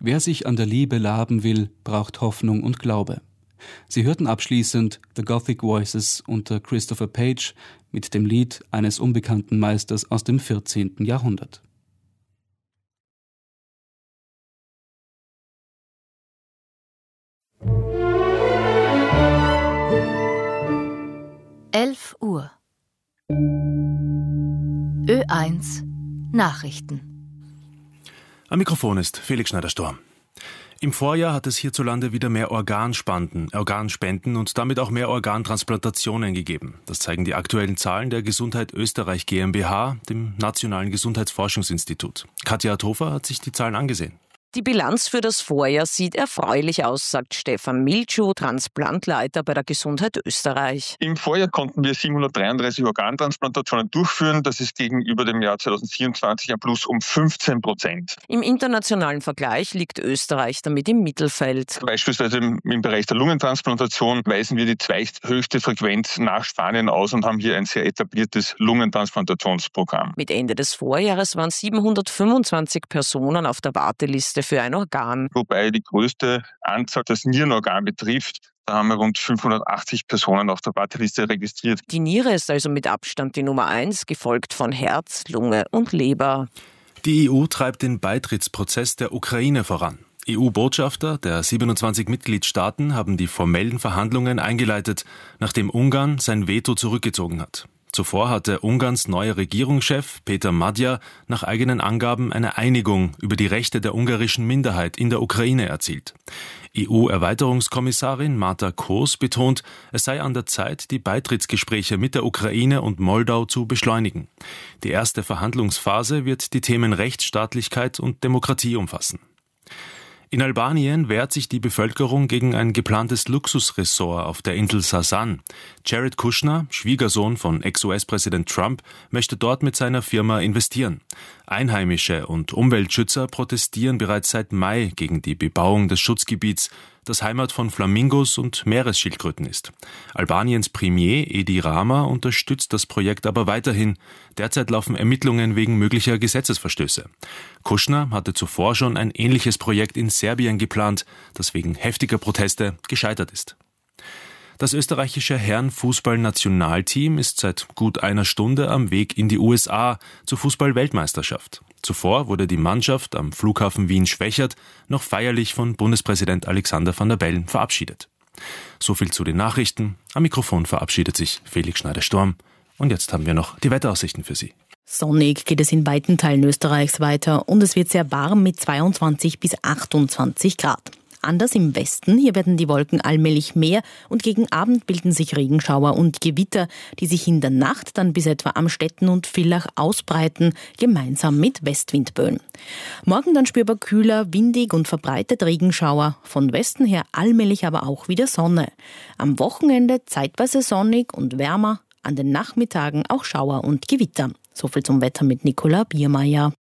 Wer sich an der Liebe laben will, braucht Hoffnung und Glaube. Sie hörten abschließend The Gothic Voices unter Christopher Page mit dem Lied eines unbekannten Meisters aus dem 14. Jahrhundert. Uhr. Ö1 Nachrichten. Am Mikrofon ist Felix Schneider-Storm. Im Vorjahr hat es hierzulande wieder mehr Organspenden und damit auch mehr Organtransplantationen gegeben. Das zeigen die aktuellen Zahlen der Gesundheit Österreich GmbH, dem Nationalen Gesundheitsforschungsinstitut. Katja Thofer hat sich die Zahlen angesehen. Die Bilanz für das Vorjahr sieht erfreulich aus, sagt Stefan Miltschuh, Transplantleiter bei der Gesundheit Österreich. Im Vorjahr konnten wir 733 Organtransplantationen durchführen. Das ist gegenüber dem Jahr 2024 ein Plus um 15%. Im internationalen Vergleich liegt Österreich damit im Mittelfeld. Beispielsweise im Bereich der Lungentransplantation weisen wir die zweithöchste Frequenz nach Spanien aus und haben hier ein sehr etabliertes Lungentransplantationsprogramm. Mit Ende des Vorjahres waren 725 Personen auf der Warteliste für ein Organ. Wobei die größte Anzahl das Nierenorgan betrifft. Da haben wir rund 580 Personen auf der Warteliste registriert. Die Niere ist also mit Abstand die Nummer 1, gefolgt von Herz, Lunge und Leber. Die EU treibt den Beitrittsprozess der Ukraine voran. EU-Botschafter der 27 Mitgliedstaaten haben die formellen Verhandlungen eingeleitet, nachdem Ungarn sein Veto zurückgezogen hat. Zuvor hatte Ungarns neuer Regierungschef Peter Magyar nach eigenen Angaben eine Einigung über die Rechte der ungarischen Minderheit in der Ukraine erzielt. EU-Erweiterungskommissarin Marta Kos betont, es sei an der Zeit, die Beitrittsgespräche mit der Ukraine und Moldau zu beschleunigen. Die erste Verhandlungsphase wird die Themen Rechtsstaatlichkeit und Demokratie umfassen. In Albanien wehrt sich die Bevölkerung gegen ein geplantes Luxusressort auf der Insel Sasan. Jared Kushner, Schwiegersohn von Ex-US-Präsident Trump, möchte dort mit seiner Firma investieren. Einheimische und Umweltschützer protestieren bereits seit Mai gegen die Bebauung des Schutzgebiets, das Heimat von Flamingos und Meeresschildkröten ist. Albaniens Premier Edi Rama unterstützt das Projekt aber weiterhin. Derzeit laufen Ermittlungen wegen möglicher Gesetzesverstöße. Kushner hatte zuvor schon ein ähnliches Projekt in Serbien geplant, das wegen heftiger Proteste gescheitert ist. Das österreichische Herrenfußballnationalteam ist seit gut einer Stunde am Weg in die USA zur Fußball-Weltmeisterschaft. Zuvor wurde die Mannschaft am Flughafen Wien-Schwechat noch feierlich von Bundespräsident Alexander Van der Bellen verabschiedet. So viel zu den Nachrichten. Am Mikrofon verabschiedet sich Felix Schneider-Storm. Und jetzt haben wir noch die Wetteraussichten für Sie. Sonnig geht es in weiten Teilen Österreichs weiter und es wird sehr warm mit 22 bis 28 Grad. Anders im Westen, hier werden die Wolken allmählich mehr und gegen Abend bilden sich Regenschauer und Gewitter, die sich in der Nacht dann bis etwa Amstetten und Villach ausbreiten, gemeinsam mit Westwindböen. Morgen dann spürbar kühler, windig und verbreitet Regenschauer, von Westen her allmählich aber auch wieder Sonne. Am Wochenende zeitweise sonnig und wärmer, an den Nachmittagen auch Schauer und Gewitter. So viel zum Wetter mit Nicola Biermeier.